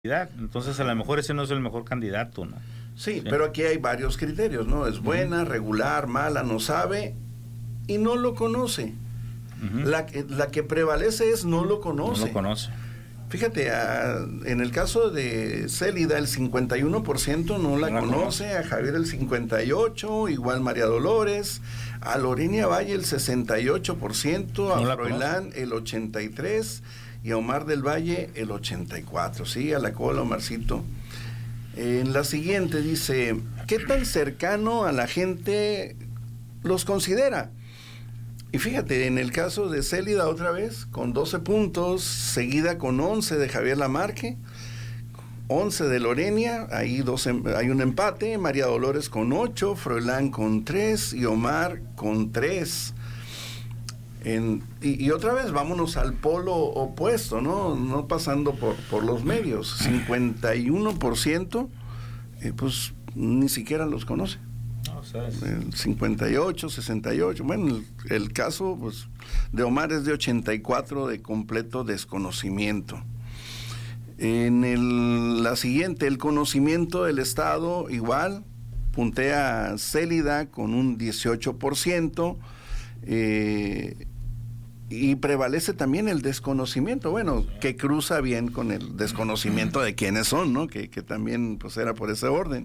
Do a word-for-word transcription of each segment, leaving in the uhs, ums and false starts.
Entonces a lo mejor ese no es el mejor candidato, ¿no? Sí, sí, pero aquí hay varios criterios, ¿no? Es buena, uh-huh. regular, mala, no sabe y no lo conoce. Uh-huh. La, la que prevalece es no lo conoce. No lo conoce. Fíjate, a, en el caso de Célida, el cincuenta y uno por ciento no la, no la conoce, conoce, a Javier el cincuenta y ocho por ciento, igual María Dolores, a Lorena Valle el sesenta y ocho por ciento, a no Froilán el ochenta y tres por ciento, y a Omar del Valle el ochenta y cuatro por ciento. Sí, a la cola, Omarcito. En la siguiente dice, ¿qué tan cercano a la gente los considera? Y fíjate, en el caso de Célida otra vez, con doce puntos, seguida con once de Javier Lamarque, once de Lorena, ahí doce, hay un empate, María Dolores con ocho, Froilán con tres y Omar con tres. En, y, y otra vez vámonos al polo opuesto, no, no pasando por, por los medios, cincuenta y uno por ciento eh, pues ni siquiera los conoce. No, ¿sabes? El cincuenta y ocho, sesenta y ocho, bueno, el, el caso pues de Omar es de ochenta y cuatro de completo desconocimiento. En el, la siguiente, el conocimiento del Estado, igual, puntea Célida con un dieciocho por ciento, eh, y prevalece también el desconocimiento, bueno, que cruza bien con el desconocimiento de quiénes son, ¿no? Que, que también pues era por ese orden.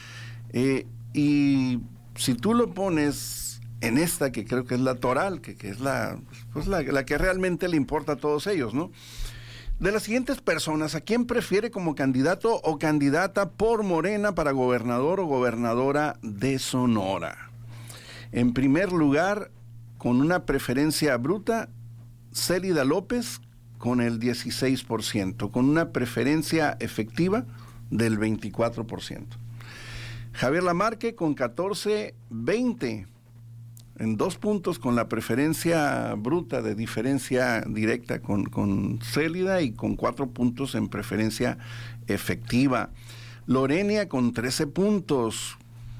Eh, y si tú lo pones en esta, que creo que es la toral, que, que es la, pues la, la que realmente le importa a todos ellos, ¿no? De las siguientes personas, ¿a quién prefiere como candidato o candidata por Morena para gobernador o gobernadora de Sonora? En primer lugar, con una preferencia bruta, Célida López con el dieciséis por ciento, con una preferencia efectiva del veinticuatro por ciento. Javier Lamarque con catorce, veinte, en dos puntos con la preferencia bruta de diferencia directa con, con Célida y con cuatro puntos en preferencia efectiva. Lorena con trece puntos,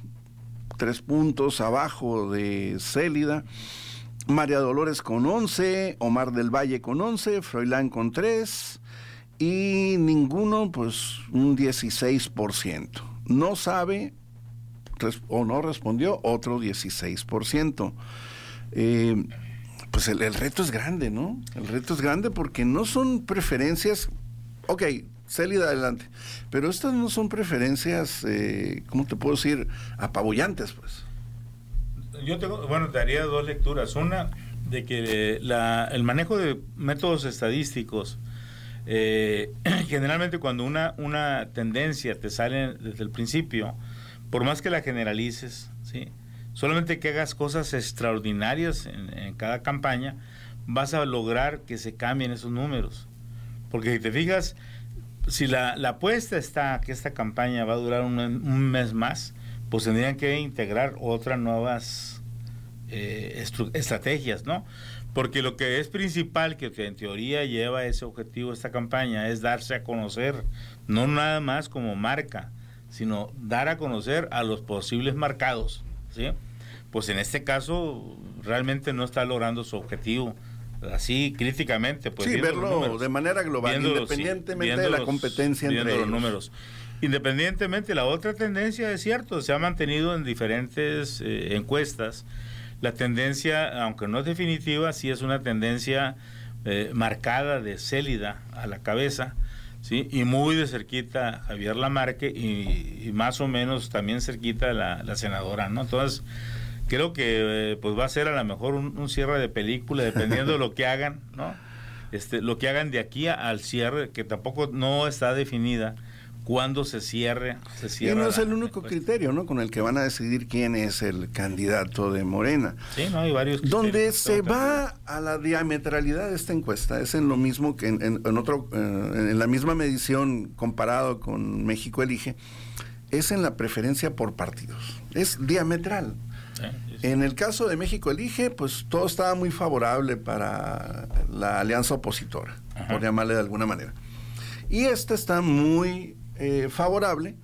tres puntos abajo de Célida. María Dolores con once, Omar del Valle con once, Froilán con tres y ninguno, pues un dieciséis por ciento. No sabe res, o no respondió otro dieciséis por ciento. Eh, pues el, el reto es grande, ¿no? El reto es grande porque no son preferencias, ok, Célida adelante, pero estas no son preferencias, eh, ¿cómo te puedo decir? Apabullantes, pues. Yo tengo, bueno, te haría dos lecturas. Una, de que la, el manejo de métodos estadísticos, eh, generalmente cuando una, una tendencia te sale desde el principio, por más que la generalices, ¿sí? Solamente que hagas cosas extraordinarias en, en cada campaña, vas a lograr que se cambien esos números. Porque si te fijas, si la, la apuesta está que esta campaña va a durar un, un mes más, pues tendrían que integrar otras nuevas eh, estru- estrategias, ¿no? Porque lo que es principal, que en teoría lleva ese objetivo esta campaña, es darse a conocer, no nada más como marca, sino dar a conocer a los posibles marcados, ¿sí? Pues en este caso realmente no está logrando su objetivo, así críticamente, pues sí, verlo números, de manera global, independientemente sí, de la los, competencia entre ellos. Los números. Independientemente, la otra tendencia es cierto, se ha mantenido en diferentes eh, encuestas. La tendencia, aunque no es definitiva, sí es una tendencia eh, marcada de Célida a la cabeza, ¿sí? Y muy de cerquita Javier Lamarque y, y más o menos también cerquita la, la senadora, ¿no? Entonces, creo que eh, pues va a ser a lo mejor un, un cierre de película, dependiendo de lo que hagan, ¿no? Este, lo que hagan de aquí a, al cierre, que tampoco no está definida cuándo se cierre, se cierra. Y no es el la, único la criterio, ¿no? Con el que van a decidir quién es el candidato de Morena. Sí, no, hay varios criterios. Donde se va a la diametralidad de esta encuesta, es en lo mismo que en, en, en otro, eh, en la misma medición comparado con México Elige, es en la preferencia por partidos. Es diametral. Sí, sí, sí. En el caso de México Elige, pues todo estaba muy favorable para la alianza opositora, ajá, por llamarle de alguna manera. Y esta está muy eh, favorable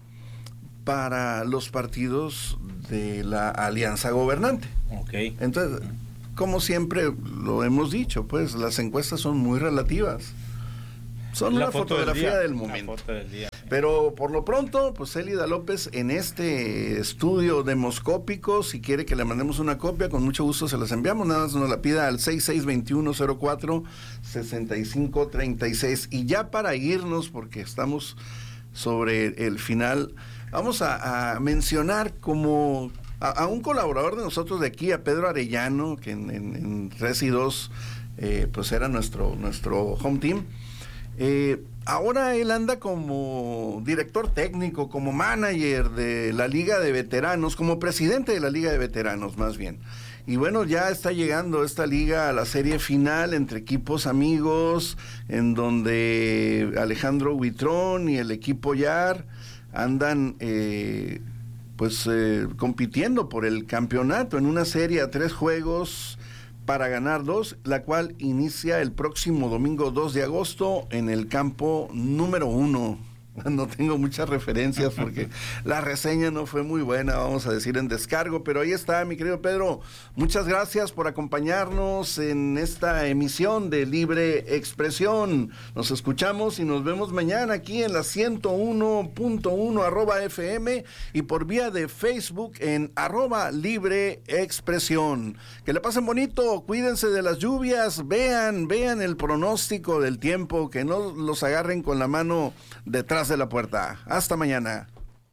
para los partidos de la alianza gobernante. Okay. Entonces, como siempre lo hemos dicho, pues las encuestas son muy relativas. son la una foto fotografía del, del momento. Foto del día. Pero por lo pronto, pues Elida López en este estudio demoscópico, si quiere que le mandemos una copia, con mucho gusto se las enviamos, nada más nos la pida al seis seis dos uno cero cuatro seis cinco tres seis. Y ya para irnos, porque estamos sobre el final, vamos a, a mencionar como a, a un colaborador de nosotros de aquí, a Pedro Arellano, que en, en, en Res y dos eh, pues era nuestro, nuestro home team. Eh, ahora él anda como director técnico, como manager de la Liga de Veteranos, como presidente de la Liga de Veteranos más bien. Y bueno, ya está llegando esta liga a la serie final entre equipos amigos, en donde Alejandro Huitrón y el equipo Yar andan eh, pues eh, compitiendo por el campeonato en una serie a tres juegos para ganar dos, la cual inicia el próximo domingo dos de agosto en el campo número uno. No tengo muchas referencias porque la reseña no fue muy buena, vamos a decir en descargo, pero ahí está, mi querido Pedro. Muchas gracias por acompañarnos en esta emisión de Libre Expresión. Nos escuchamos y nos vemos mañana aquí en la ciento uno punto uno arroba F M y por vía de Facebook en arroba Libre Expresión. Que le pasen bonito, cuídense de las lluvias, vean, vean el pronóstico del tiempo, que no los agarren con la mano detrás de la puerta. Hasta mañana.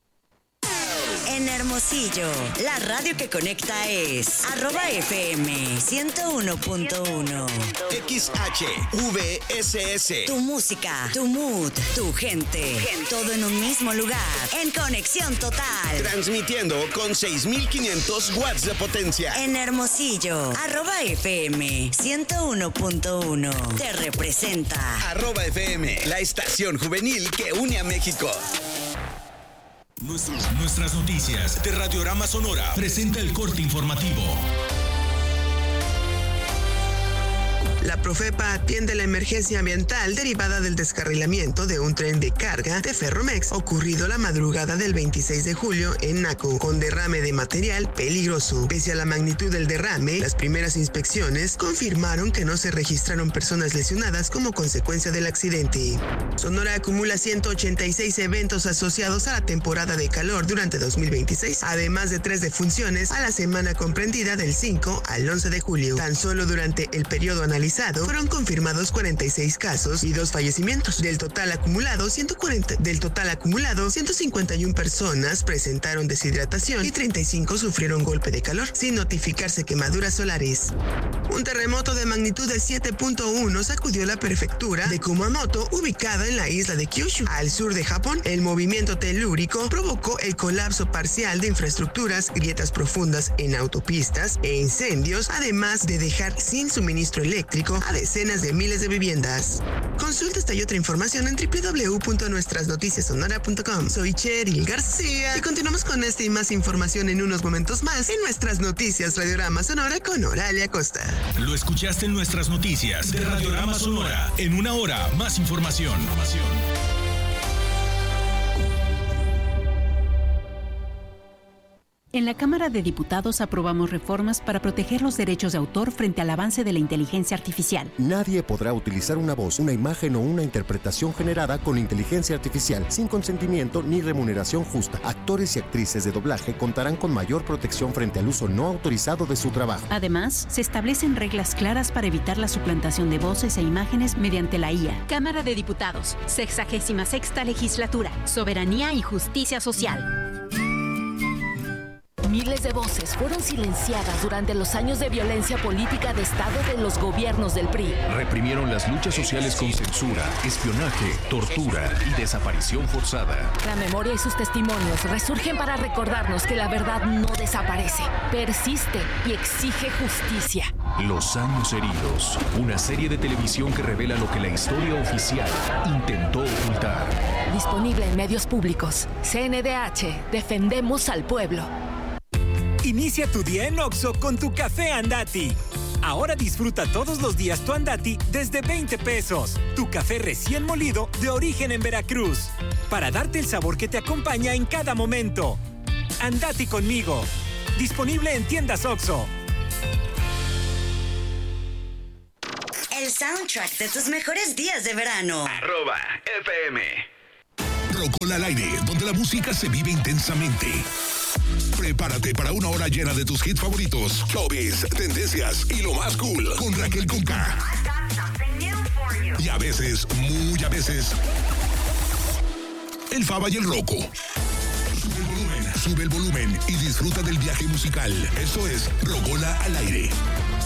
En Hermosillo, la radio que conecta es arroba F M ciento uno punto uno. X H V S S. Tu música, tu mood, tu gente, todo en un mismo lugar. En conexión total. Transmitiendo con seis mil quinientos watts de potencia. En Hermosillo, arroba F M ciento uno punto uno. Te representa. Arroba F M, la estación juvenil que une a México. Nuestras, nuestras noticias de Radiorama Sonora presenta el corte informativo. La Profepa atiende la emergencia ambiental derivada del descarrilamiento de un tren de carga de Ferromex ocurrido la madrugada del veintiséis de julio en Naco, con derrame de material peligroso. Pese a la magnitud del derrame, las primeras inspecciones confirmaron que no se registraron personas lesionadas como consecuencia del accidente. Sonora acumula ciento ochenta y seis eventos asociados a la temporada de calor durante dos mil veintiséis, además de tres defunciones a la semana comprendida del cinco al once de julio. Tan solo durante el periodo analizado fueron confirmados cuarenta y seis casos y dos fallecimientos. Del total acumulado, ciento cuarenta, del total acumulado, ciento cincuenta y una personas presentaron deshidratación y treinta y cinco sufrieron golpe de calor, sin notificarse quemaduras solares. Un terremoto de magnitud de siete punto uno sacudió la prefectura de Kumamoto, ubicada en la isla de Kyushu, al sur de Japón. El movimiento telúrico provocó el colapso parcial de infraestructuras, grietas profundas en autopistas e incendios, además de dejar sin suministro eléctrico a decenas de miles de viviendas. Consulta esta y otra información en doble u doble u doble u punto nuestras noticias sonora punto com. Soy Cheryl García y continuamos con esta y más información en unos momentos más en Nuestras Noticias Radiorama Sonora con Oralia Costa. Lo escuchaste en Nuestras Noticias de Radiorama Sonora. En una hora, más información. En la Cámara de Diputados aprobamos reformas para proteger los derechos de autor frente al avance de la inteligencia artificial. Nadie podrá utilizar una voz, una imagen o una interpretación generada con inteligencia artificial sin consentimiento ni remuneración justa. Actores y actrices de doblaje contarán con mayor protección frente al uso no autorizado de su trabajo. Además, se establecen reglas claras para evitar la suplantación de voces e imágenes mediante la I A. Cámara de Diputados, sexagésima sexta legislatura, soberanía y justicia social. Miles de voces fueron silenciadas durante los años de violencia política de Estado de los gobiernos del P R I. Reprimieron las luchas sociales con censura, espionaje, tortura y desaparición forzada. La memoria y sus testimonios resurgen para recordarnos que la verdad no desaparece, persiste y exige justicia. Los años heridos, una serie de televisión que revela lo que la historia oficial intentó ocultar. Disponible en medios públicos. C N D H, defendemos al pueblo. Inicia tu día en Oxxo con tu café Andati. Ahora disfruta todos los días tu Andati desde veinte pesos. Tu café recién molido de origen en Veracruz. Para darte el sabor que te acompaña en cada momento. Andati conmigo. Disponible en tiendas Oxxo. El soundtrack de tus mejores días de verano. Arroba F M. Rocola al aire, donde la música se vive intensamente. Prepárate para una hora llena de tus hits favoritos, showbiz, tendencias y lo más cool con Raquel Conca. Y a veces, muy a veces, el Faba y el Rocco. Sube el volumen, sube el volumen y disfruta del viaje musical. Esto es Rocola al aire.